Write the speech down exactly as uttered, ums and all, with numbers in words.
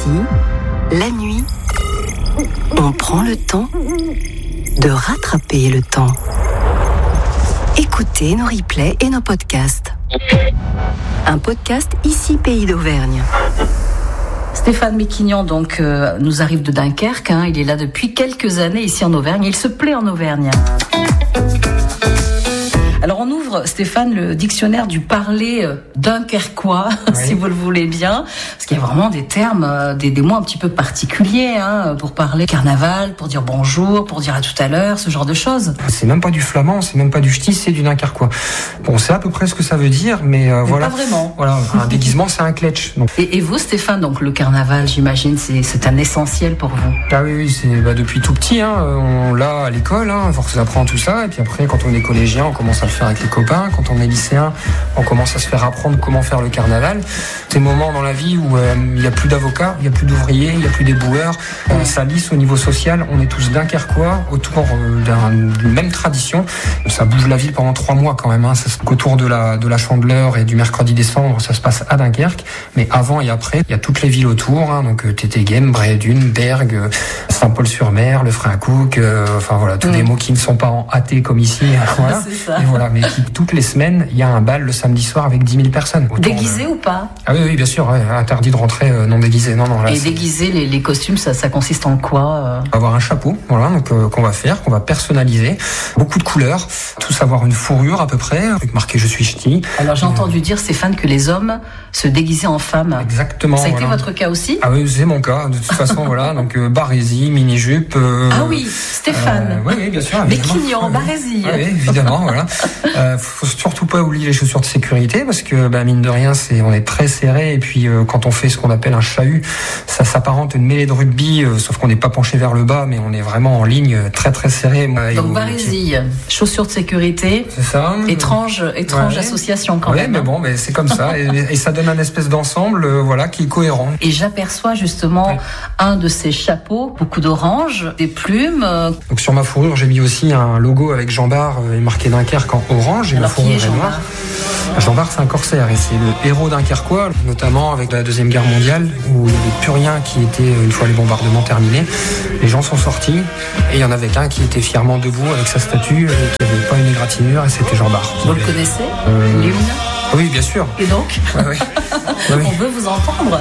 la nuit, on prend le temps de rattraper le temps. Écoutez nos replays et nos podcasts. Un podcast ici Pays d'Auvergne. Stéphane Méquignan donc euh, nous arrive de Dunkerque. Hein. Il est là depuis quelques années ici en Auvergne. Il se plaît en Auvergne. Alors on ouvre, Stéphane, le dictionnaire du parler euh, dunkerquois, oui. si vous le voulez bien, parce qu'il y a vraiment des termes, euh, des, des mots un petit peu particuliers hein, pour parler carnaval, pour dire bonjour, pour dire à tout à l'heure, ce genre de choses. C'est même pas du flamand, c'est même pas du ch'ti, c'est du dunkerquois. Bon, c'est à peu près ce que ça veut dire, mais, euh, mais voilà. Pas vraiment. Voilà, un déguisement, c'est un kletch. Donc. Et, et vous, Stéphane, donc le carnaval, j'imagine, c'est, c'est un essentiel pour vous. Ah oui, oui, c'est bah, depuis tout petit, hein, on l'a à l'école, hein, on apprend tout ça, et puis après, quand on est collégien, on commence à le faire avec les copains. Quand on est lycéen, on commence à se faire apprendre comment faire le carnaval. Ces moments dans la vie où euh, il n'y a plus d'avocats, il n'y a plus d'ouvriers, il n'y a plus d'éboueurs, euh, ça lisse au niveau social. On est tous dunkerquois autour euh, d'un, d'une même tradition. Ça bouge la ville pendant trois mois quand même. Hein. Ça, autour de la, de la Chandeleur et du mercredi décembre, ça se passe à Dunkerque. Mais avant et après, il y a toutes les villes autour. Hein, donc Tétéghem, Brédune, Bergues, euh, Saint-Paul-sur-Mer, le Fréacouk. Euh, enfin voilà, tous mmh. des mots qui ne sont pas en athée comme ici. Voilà. C'est ça. Et voilà, mais qui, toutes les semaines, il y a un bal le samedi soir avec dix mille personnes. Déguisé de... ou pas? Ah oui, oui, bien sûr, ouais, interdit de rentrer euh, non déguisé. Non, non, là, et c'est... déguisé, les, les costumes, ça, ça consiste en quoi euh... Avoir un chapeau, voilà, donc euh, qu'on va faire, qu'on va personnaliser, beaucoup de couleurs, tous avoir une fourrure à peu près, avec marqué je suis ch'ti. Alors j'ai euh... entendu dire, Stéphane, que les hommes se déguisaient en femmes. Exactement. Ça a été voilà. votre cas aussi? Ah oui, c'est mon cas, de toute façon, voilà, donc euh, barésie, mini-jupe. Euh, ah oui, Stéphane. Euh, oui, oui, bien sûr. Méquignan, barésie. Oui, évidemment, voilà. Euh, faut surtout pas oublier les chaussures de sécurité parce que bah, mine de rien c'est on est très serré et puis euh, quand on fait ce qu'on appelle un chahut ça s'apparente à une mêlée de rugby euh, sauf qu'on n'est pas penché vers le bas mais on est vraiment en ligne très très serré. Donc barésie, chaussures de sécurité. C'est ça. Étrange, étrange ouais. association quand ouais, même. mais bon, mais c'est comme ça et, et ça donne un espèce d'ensemble euh, voilà qui est cohérent. Et j'aperçois justement ouais. un de ces chapeaux, beaucoup d'orange, des plumes. Euh... Donc sur ma fourrure j'ai mis aussi un logo avec Jean Bart euh, et marqué Dunkerque en orange et alors ma fourrure est Jean est noire. Jean Bart, c'est un corsaire et c'est le héros dunkerquois, notamment avec la Deuxième Guerre mondiale, où il y avait plus rien qui était, une fois les bombardements terminés, les gens sont sortis et il y en avait qu'un qui était fièrement debout avec sa statue et qui n'avait pas une égratignure et c'était Jean Bart. Vous le connaissez euh... Léon? Oui, bien sûr. Et donc ouais, ouais. Ouais, on veut vous entendre.